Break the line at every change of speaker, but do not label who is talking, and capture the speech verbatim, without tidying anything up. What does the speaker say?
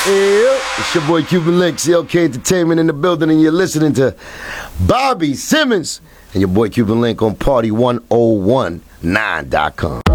Yeah, it's your boy Cuban Link, C L K Entertainment in the building, and you're listening to Bobby Simmons and your boy Cuban Link on party one oh one nine dot com.